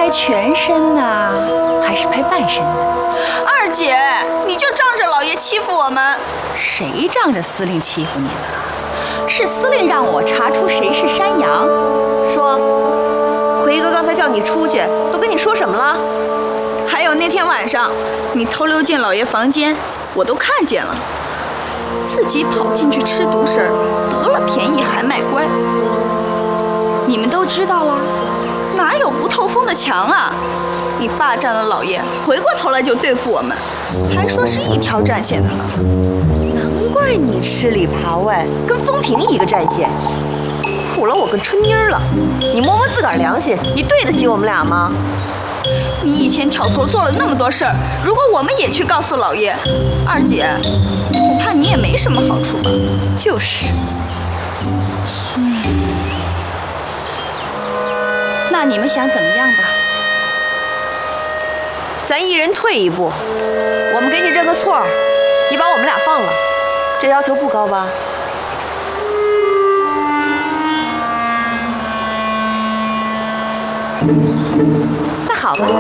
拍全身呢，还是拍半身呢？ 二姐，你就仗着老爷欺负我们？ 谁仗着司令欺负你了？是司令让我查出谁是山羊。 说，奎哥刚才叫你出去，都跟你说什么了？ 还有那天晚上，你偷溜进老爷房间，我都看见了。自己跑进去吃独食，得了便宜还卖乖。 你们都知道了？ 哪有不透风的墙啊？你霸占了老爷，回过头来就对付我们，还说是一条战线的了。 难怪你吃里扒外，跟风平一个战线，苦了我跟春妮儿了。你摸摸自个儿良心，你对得起我们俩吗？ 你以前挑头做了那么多事儿，如果我们也去告诉老爷，二姐，我怕你也没什么好处吧？ 就是。 那你们想怎么样吧？ 咱一人退一步，我们给你认个错，你把我们俩放了，这要求不高吧？ 那好吧。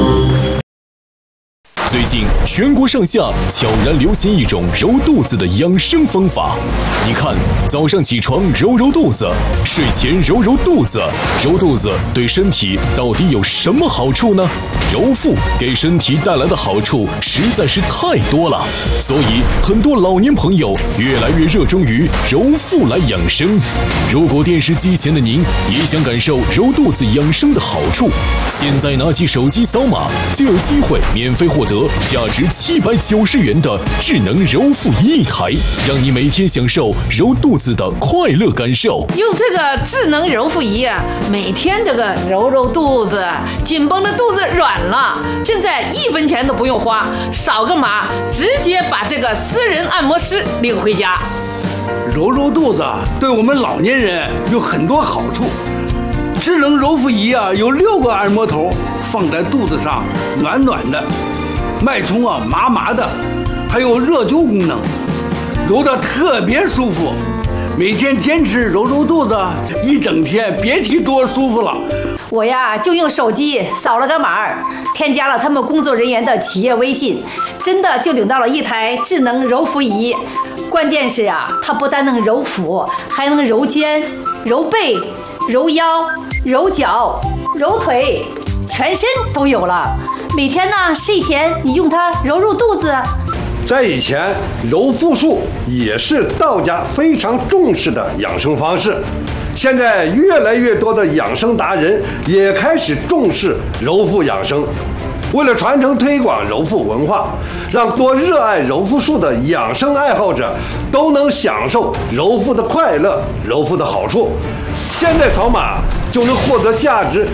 最近全国上下悄然流行一种揉肚子的养生方法。你看，早上起床揉揉肚子，睡前揉揉肚子，揉肚子对身体到底有什么好处呢？揉腹给身体带来的好处实在是太多了，所以很多老年朋友越来越热衷于揉腹来养生。如果电视机前的您也想感受揉肚子养生的好处，现在拿起手机扫码就有机会免费获得价值790元的智能揉腹仪一台，让你每天享受揉肚子的快乐感受。 用这个智能揉腹仪啊，每天这个揉揉肚子，紧绷的肚子软了，现在1分钱都不用花，扫个码直接把这个私人按摩师领回家。 揉揉肚子对我们老年人有很多好处。智能揉腹仪啊，有6个按摩头放在肚子上，暖暖的，脉冲啊麻麻的，还有热灸功能，揉得特别舒服。每天坚持揉揉肚子，一整天别提多舒服了。 我呀就用手机扫了个码，添加了他们工作人员的企业微信，真的就领到了一台智能揉腹仪。关键是呀，它不但能揉腹，还能揉肩、揉背、揉腰、揉脚、揉腿，全身都有了。每天呢睡前你用它揉揉肚子。 在以前，揉腹术也是道家非常重视的养生方式。现在越来越多的养生达人也开始重视揉腹养生。为了传承推广揉腹文化，让多热爱揉腹术的养生爱好者都能享受揉腹的快乐、揉腹的好处，现在扫码就能获得价值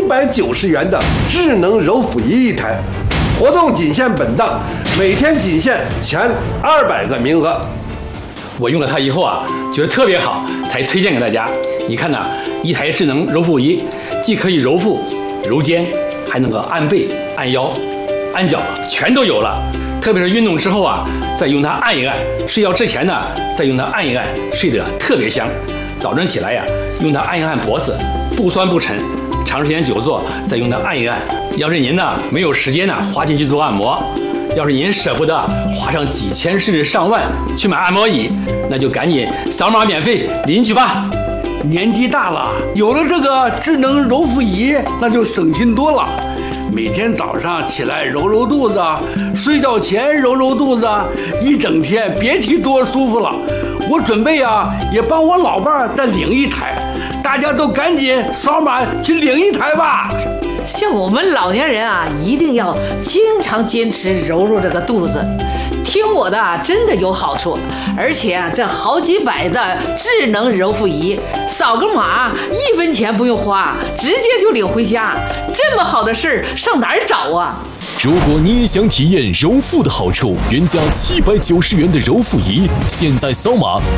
790元的智能揉腹仪一台。活动仅限本档，每天仅限前200个名额。 我用了它以后啊，觉得特别好，才推荐给大家。你看呐，一台智能揉腹仪，既可以揉腹、揉肩，还能够按背、按腰、按脚，全都有了。特别是运动之后啊，再用它按一按；睡觉之前呢，再用它按一按，睡得特别香。早晨起来呀，用它按一按脖子，不酸不沉。长时间久坐，再用它按一按。要是您呢没有时间呢花钱去做按摩，要是您舍不得花上几千甚至上万去买按摩椅，那就赶紧扫码免费领取吧。 年纪大了，有了这个智能揉腹仪，那就省心多了。每天早上起来揉揉肚子，睡觉前揉揉肚子，一整天别提多舒服了。我准备啊，也帮我老伴儿再领一台，大家都赶紧扫码去领一台吧。 像我们老年人啊，一定要经常坚持揉揉这个肚子。听我的啊，真的有好处，而且啊，这好几百的智能揉腹仪，扫个码1分钱不用花，直接就领回家。这么好的事儿，上哪儿找啊？ 如果你也想体验揉腹的好处，原价790元的揉腹仪，现在扫码